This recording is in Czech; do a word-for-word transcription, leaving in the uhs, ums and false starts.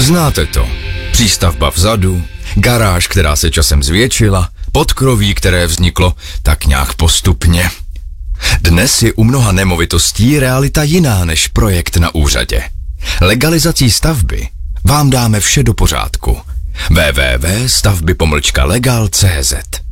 Znáte to. Přístavba vzadu, garáž, která se časem zvětšila, podkroví, které vzniklo tak nějak postupně. Dnes je u mnoha nemovitostí realita jiná než projekt na úřadě. Legalizací stavby vám dáme vše do pořádku. w w w tečka stavby pomlčka legal tečka c z